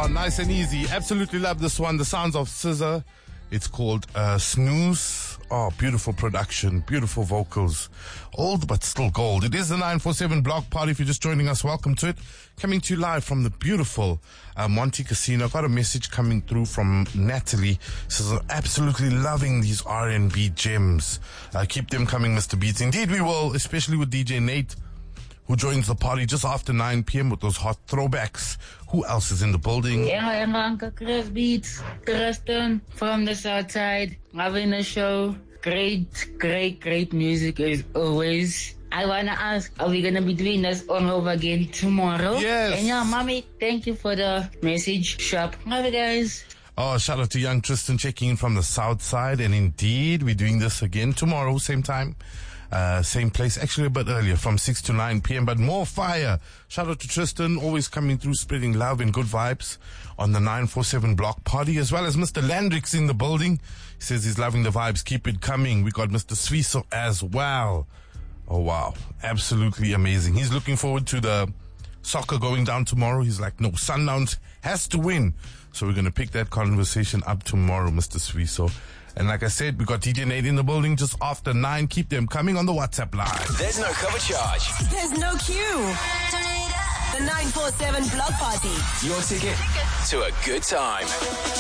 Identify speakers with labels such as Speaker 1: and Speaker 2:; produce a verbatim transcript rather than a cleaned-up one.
Speaker 1: down, nice and easy. Absolutely love this one. The sounds of Scissor. It's called uh, Snooze. Oh, beautiful production, beautiful vocals. Old but still gold. It is the nine four seven Block Party. If you're just joining us, welcome to it. Coming to you live from the beautiful uh, Monte Casino. Got a message coming through from Natalie. Says, I'm absolutely loving these R and B gems. Uh, keep them coming, Mister Beats. Indeed, we will, especially with D J Nate, who joins the party just after nine p.m. with those hot throwbacks. Who else is in the building?
Speaker 2: Yeah, I'm Uncle Chris Beats, Kristen from the South Side. Having a show. Great, great, great music as always. I wanna ask, are we gonna be doing this all over again tomorrow?
Speaker 1: Yes.
Speaker 2: And yeah, mommy, thank you for the message. Sharp. Love you guys.
Speaker 1: Oh, shout out to young Tristan checking in from the South Side. And indeed, we're doing this again tomorrow, same time. Uh, same place, actually a bit earlier, from six to nine p.m., but more fire. Shout out to Tristan, always coming through, spreading love and good vibes on the nine four seven Block Party, as well as Mister Landrix in the building. He says he's loving the vibes. Keep it coming. We got Mister Swiso as well. Oh, wow. Absolutely amazing. He's looking forward to the soccer going down tomorrow. He's like, no, Sundowns has to win. So we're going to pick that conversation up tomorrow, Mister Swiso. And like I said, we got D J Nate in the building just after nine. Keep them coming on the WhatsApp line.
Speaker 3: There's no cover charge.
Speaker 4: There's no queue. The nine four seven Block Party.
Speaker 3: Your ticket to a good time.